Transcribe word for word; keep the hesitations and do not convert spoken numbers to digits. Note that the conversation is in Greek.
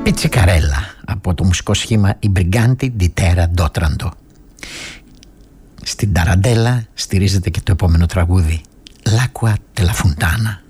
Πιτσικαρέλα από το μουσικό σχήμα «I Briganti di Terra d'Otranto». Στην ταραντέλα στηρίζεται και το επόμενο τραγούδι, «L'acqua della fontana».